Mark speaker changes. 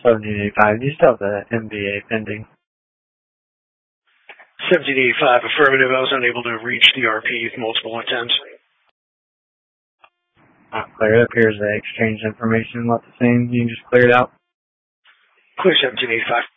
Speaker 1: 1785. Do you still have the MVA pending?
Speaker 2: 1785, affirmative. I was unable to reach the RP multiple attempts.
Speaker 1: Clear. It appears they exchanged information, left the same. You can just clear it out.
Speaker 2: Clear 1785.